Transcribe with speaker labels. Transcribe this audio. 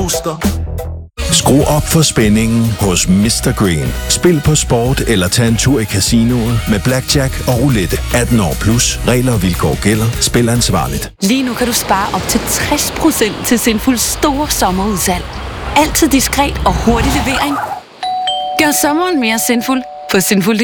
Speaker 1: booster.
Speaker 2: Skru op for spændingen hos Mr. Green. Spil på sport eller tag en tur i casinoet med blackjack og roulette. 18 år plus. Regler og vilkår gælder. Spil ansvarligt.
Speaker 3: Lige nu kan du spare op til 60% til Sinful store sommerudsalg. Altid diskret og hurtig levering. Gør sommeren mere sinful på sinful.dk.